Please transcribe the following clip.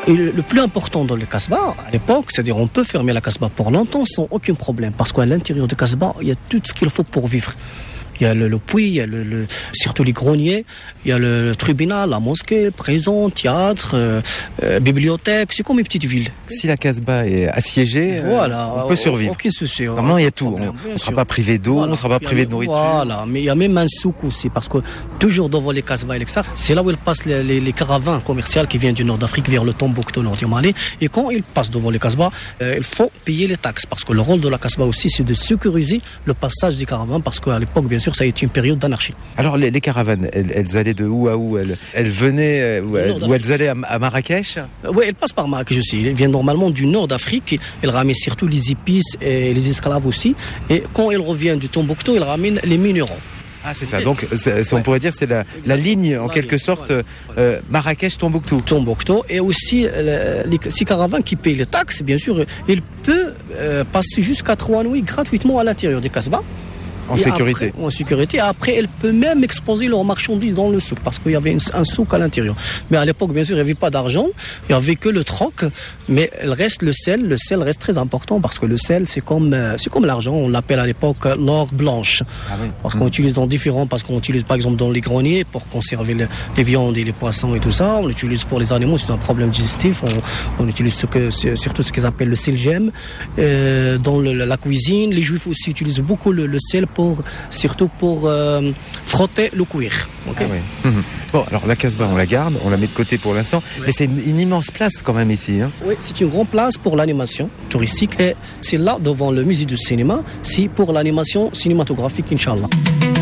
Et le plus important dans le Casbah, à l'époque, c'est-à-dire on peut fermer la Casbah pour longtemps sans aucun problème. Parce qu'à l'intérieur du Casbah, il y a tout ce qu'il faut pour vivre. Il y a le puits, il y a surtout les greniers, il y a le tribunal, la mosquée, prison, théâtre, bibliothèque. C'est comme une petite ville. Si la Casbah est assiégée, on peut survivre. Aucun souci. Vraiment, il y a tout. On ne sera pas privé d'eau, on ne sera pas privé de nourriture. Voilà, mais il y a même un souk aussi, parce que toujours devant les Casbah et les Ksar, c'est là où ils passent les caravanes commerciales qui viennent du nord d'Afrique vers le Tombouctou, nord du Mali. Et quand ils passent devant les Casbah, il faut payer les taxes, parce que le rôle de la Casbah aussi, c'est de sécuriser le passage des caravanes, parce qu'à l'époque, bien sûr, ça a été une période d'anarchie. Alors les caravanes, elles allaient de où à où? Elles venaient où elles allaient à Marrakech? Oui, elles passent par Marrakech aussi. Elles viennent normalement du nord d'Afrique. Elles ramènent surtout les épices et les esclaves aussi. Et quand elles reviennent du Tombouctou, elles ramènent les minéraux. Ah, c'est ça. Donc, on pourrait dire c'est la ligne, en quelque sorte, Marrakech-Tombouctou. Tombouctou. Et aussi, ces caravanes qui payent les taxes, bien sûr, ils peuvent passer jusqu'à 3 nuits gratuitement à l'intérieur du Casbah. En sécurité. Après, en sécurité. Après, elle peut même exposer leurs marchandises dans le souk, parce qu'il y avait un souk à l'intérieur. Mais à l'époque, bien sûr, il n'y avait pas d'argent, il n'y avait que le troc, mais il reste le sel. Le sel reste très important, parce que le sel, c'est comme l'argent. On l'appelle à l'époque l'or blanche. Ah oui. Parce qu'on utilise parce qu'on utilise par exemple dans les greniers pour conserver les viandes et les poissons et tout ça. On l'utilise pour les animaux, c'est un problème digestif. On utilise surtout ce qu'ils appellent le selgem. Dans la cuisine, les juifs aussi utilisent beaucoup le sel surtout pour frotter le cuir. Okay. Ah oui. Bon, alors la Casbah, on la garde, on la met de côté pour l'instant, mais c'est une immense place quand même ici. Hein. Oui, c'est une grande place pour l'animation touristique et c'est là devant le musée du cinéma, c'est pour l'animation cinématographique, Inch'Allah.